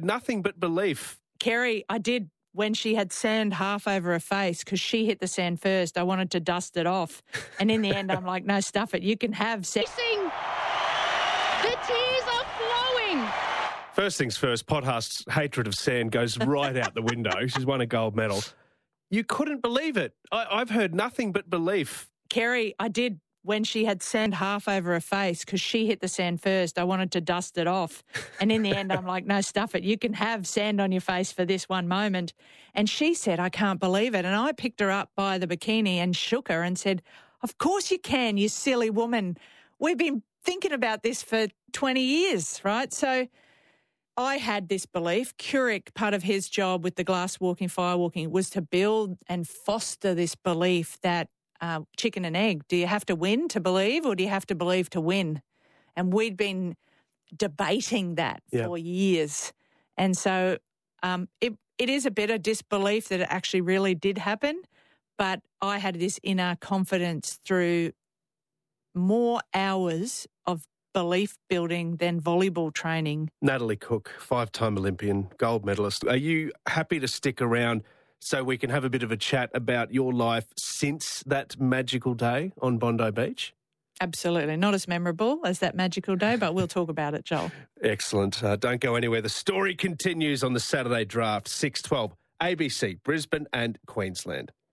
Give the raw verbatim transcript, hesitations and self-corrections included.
nothing but belief. Kerry, I did when she had sand half over her face because she hit the sand first. I wanted to dust it off. And in the end, I'm like, no, stuff it. You can have sand. The tears are flowing. First things first, Potthast's hatred of sand goes right out the window. She's won a gold medal. You couldn't believe it. I, I've heard nothing but belief. Kerry, I did when she had sand half over her face because she hit the sand first. I wanted to dust it off. And in the end, I'm like, no, stuff it. You can have sand on your face for this one moment. And she said, I can't believe it. And I picked her up by the bikini and shook her and said, of course you can, you silly woman. We've been thinking about this for twenty years, right? So I had this belief. Keurig, part of his job with the glass walking, fire walking, was to build and foster this belief that uh, chicken and egg, do you have to win to believe or do you have to believe to win? And we'd been debating that yeah. for years. And so um, it, it is a bit of disbelief that it actually really did happen, but I had this inner confidence through more hours of belief building than volleyball training. Natalie Cook, five-time Olympian, gold medalist. Are you happy to stick around so we can have a bit of a chat about your life since that magical day on Bondi Beach? Absolutely. Not as memorable as that magical day, but we'll talk about it, Joel. Excellent. Uh, don't go anywhere. The story continues on the Saturday Draft, six twelve, A B C, Brisbane and Queensland.